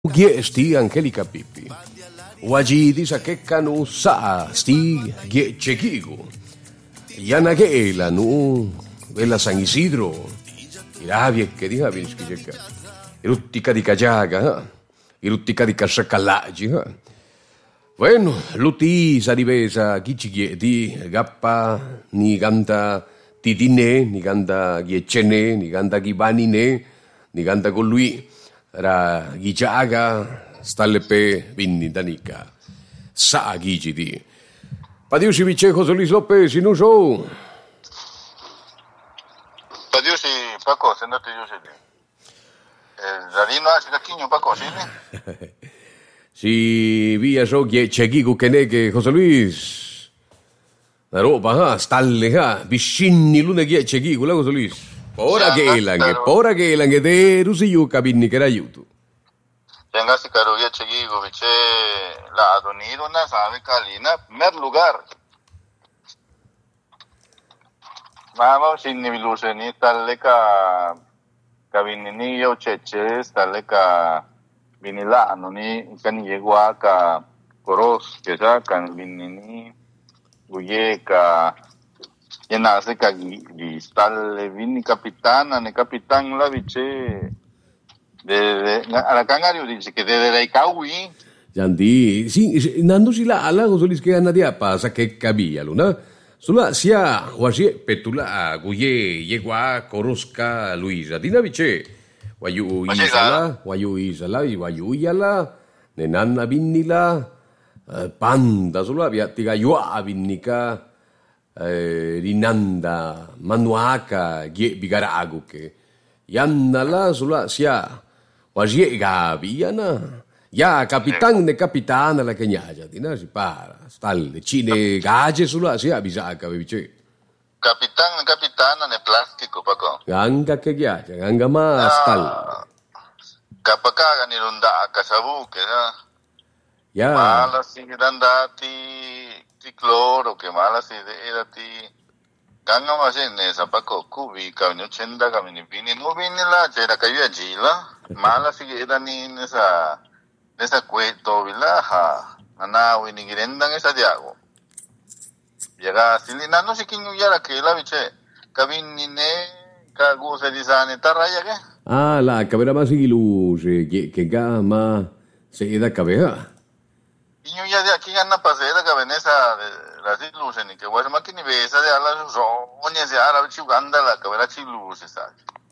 Gie sti Angelica Pippi. Wajidi sa kekanu sa sti gie chekigu. Yana la nu bella San Isidro. Iravie che di havinski cheka. Iruttica di cajaga, iruttica di casacallaggi. Bueno, luti sa divesa kichigieti gappa ni ganta titine, ni ganta giecene, ni ganta gibanine, ni ganta con lui. Ra gijaga stallepe vinni danica. Sa gigidi. Padiusi vice José Luis López Inuso. Padiusi Paco, se no te yo sé. Radino hace caquiño Paco, ¿sí? Si via so chegigu kenege José Luis. La roba stalle vicini lune chegigu la José Luis. Pora che elange de rusiyu kabinni che aiuto. Yangasi karo chegigu vice la adonido na sabe kalina mer lugar. Mama sinni viluseni talle ka kabinni yo cheche talle ka vinila anoni kan yegwa ka koros que ya kan vinni uye ka yana se ka stalle vinni capitana ne capitan la vice de la cangario dice que de dai kawi Yandi, sì, nando si la ala José Luis che anna dia pasa che cabia luna. Sulla sia quasi petula guye yegwa koroska Luisa dina vice wayu isala wayu yala nenanna binnila panda sulla viattiga yua binnika rinanda manuaka gie bigaragu che yannala sulla sia quasi gaviana ya capitan ne capitana la kegnaja dina si para stalle cine gage sulla sia bisaka vice capitana ne plastico Paco ganga che ghiaccia ganga ma stalle kapaka ni ronda kasabu che ya mala si andati ti cloro che mala si era ti ganga ma se ne sapako kubi ka no chenda ka ni bini no bini la c'era ka yu agila mala si era ni nesa cueto vila ha ana wini girendang esa diago llega silina no si kinyu yara que la biche kabini ne ka gu se disane taraya ke la cabera más igilu que gama se eda cabea kinyu ya de aquí gana pasera ka venesa la siluse ni que guas makini besa de ala soña se ara bichu ganda la cabera chiluse sa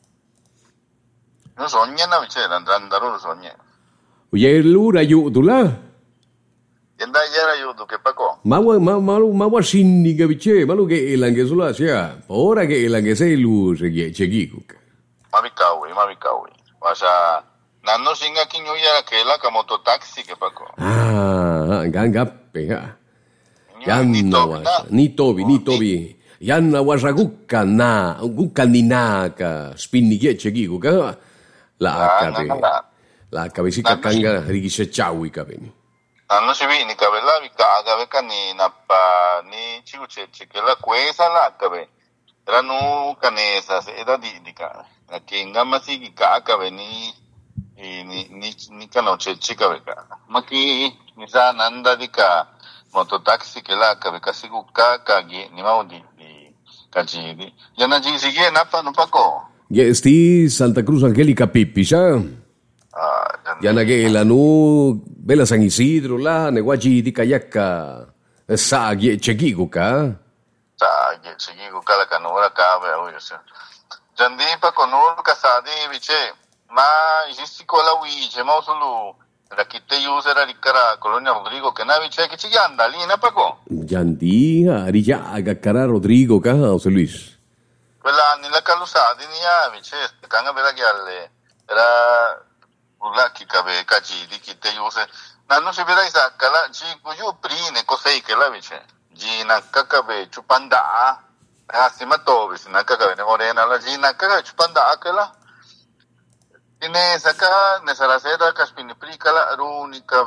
no soña na biche andaro soña Oye, lura ayudula. Yenda yara ayudo que Paco. Mawa sinni gavice, malu che elange sulla sia. Ora che elange sei luce che chegiku. Mabikawi. Wasa nanno singa kinyo yara que la ka mototaxi que Paco. Gangappe ha. Yanna wasa. Ni tobi. Yanna wasa gukka ni naka spinni che chegiku ka. La akabe. La cabecita kanga rigise chawi kabeni. Nanno si vini kabela vikaga veka ni napa ni chiuche che la quesa la kabe. Ranu kanesa se da didika. La kinga masi ka kabeni ni kanoche chika veka. Maki ni sa nanda dika mototaxi ke la kabe kasiguka kagi ni maudi kajidi. Yana ji sige napa no Paco. Sti Santa Cruz Angelica Pippi, sa? Yana che la nu bella San Isidro la ne guaji di kayaka sa chegigu ka la canora ka oyo se jandi pa konur ka sadi vice ma isisti kola wiche ma sulu rakite user rikara colonia Rodrigo que na vice che ci anda lì na Paco jandi arija agakara Rodrigo ka José Luis quella nella calusadi ni vice kanga bela che alle era ulaki kabe kaji di kite yuse nanu se vera isa kala ji kuyu prine kosei ke la vice ji na kakabe chupanda asima to bis na kakabe ne morena la ji na kakabe chupanda akela ine saka ne sarasera kaspini prikala runika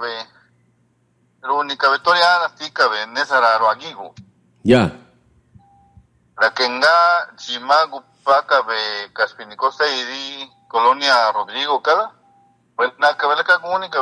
be toriana tikabe ne sararo agigu ya la kenga jima gupaka be kaspini kosei di colonia Rodrigo kala Buena, que vele que